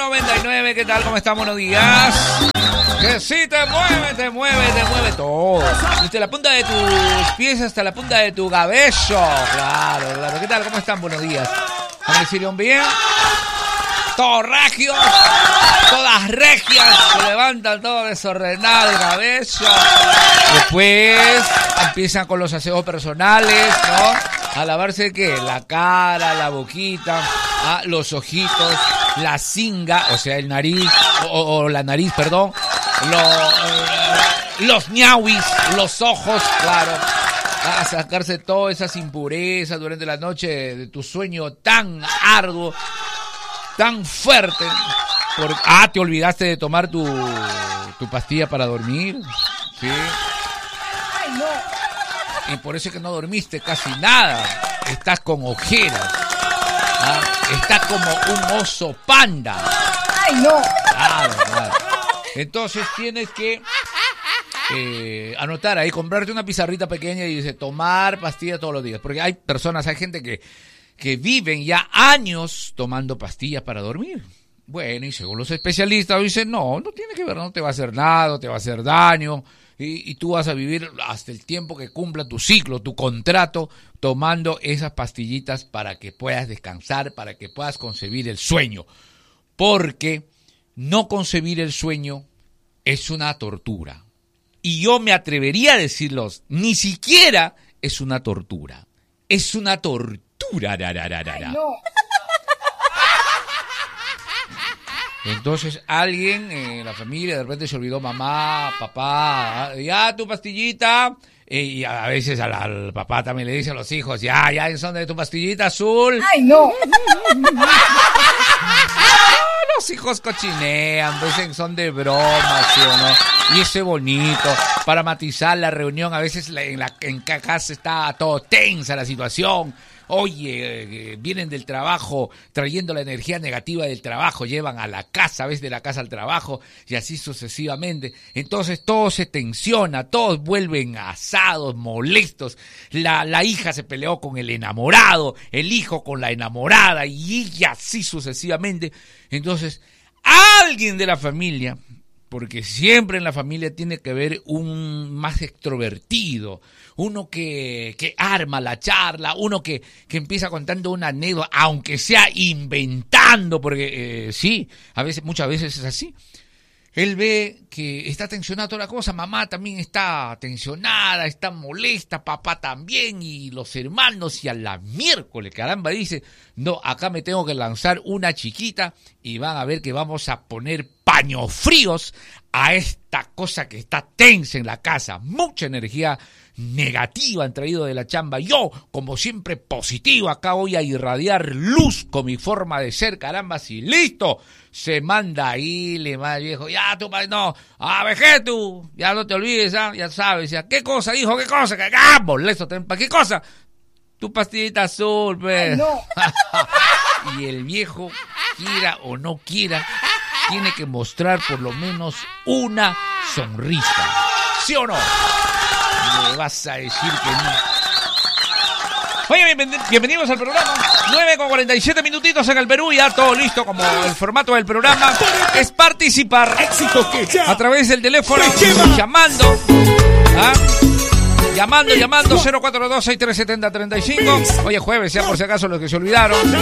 99, ¿qué tal? ¿Cómo están? Buenos días. Que sí te mueve todo. Desde la punta de tus pies hasta la punta de tu cabello. Claro. ¿Qué tal? ¿Cómo están? Buenos días. ¿Amanecieron bien? Todos regios, todas regias, se levantan todo desordenado el cabello. Después empiezan con los aseos personales, ¿no? A lavarse ¿qué? La cara, la boquita, los ojitos, la cinga, o sea el nariz, o la nariz, perdón, los ñauis, los ojos, claro. A sacarse todas esas impurezas durante la noche de tu sueño tan arduo, tan fuerte. Te olvidaste de tomar tu pastilla para dormir. Sí. Ay, no. Y por eso es que no dormiste casi nada. Estás con ojeras. Estás como un oso panda. Ay, no. Claro. Entonces tienes que anotar ahí, comprarte una pizarrita pequeña y dice tomar pastilla todos los días. Porque hay gente que viven ya años tomando pastillas para dormir. Bueno, y según los especialistas dicen, no tiene que ver, no te va a hacer nada, no te va a hacer daño, y tú vas a vivir hasta el tiempo que cumpla tu ciclo, tu contrato, tomando esas pastillitas para que puedas descansar, para que puedas concebir el sueño. Porque no concebir el sueño es una tortura. Y yo me atrevería a decirlos, ni siquiera es una tortura, es una tortura. Ay, no. Entonces alguien en la familia de repente se olvidó, mamá, papá, ya tu pastillita, y a veces al papá también le dice a los hijos, ya son de tu pastillita azul. Ay, no. Los hijos cochinean, dicen son de broma, ¿sí o no? Y eso es bonito, para matizar la reunión, a veces en casa está todo tensa la situación. Oye, vienen del trabajo trayendo la energía negativa del trabajo, llevan a la casa, a veces de la casa al trabajo y así sucesivamente. Entonces todo se tensiona, todos vuelven asados, molestos. La hija se peleó con el enamorado, el hijo con la enamorada y así sucesivamente. Entonces alguien de la familia, porque siempre en la familia tiene que haber un más extrovertido, uno que arma la charla, uno que empieza contando una anécdota, aunque sea inventando, porque sí, muchas veces es así. Él ve que está tensionada toda la cosa, mamá también está tensionada, está molesta, papá también, y los hermanos, y a la miércoles, caramba, dice, no, acá me tengo que lanzar una chiquita, y van a ver que vamos a poner paños fríos a esta cosa que está tensa en la casa. Mucha energía negativa han traído de la chamba. Yo, como siempre, positivo, acá voy a irradiar luz con mi forma de ser, caramba, y listo. Se manda ahí, le manda el viejo, ya tú, no, vejetu, ya no te olvides, ya sabes, ya, ¿qué cosa, hijo, qué cosa? Molesto, ¿para qué cosa? Tu pastillita azul, pues. Ay, no. Y el viejo, quiera o no quiera, tiene que mostrar por lo menos una sonrisa. ¿Sí o no? Me vas a decir que no. Oye, bienvenidos al programa. 9:47 minutitos en el Perú, ya todo listo, como el formato del programa es participar a través del teléfono, llamando 042-6370-35. Hoy es jueves, ya por si acaso los que se olvidaron.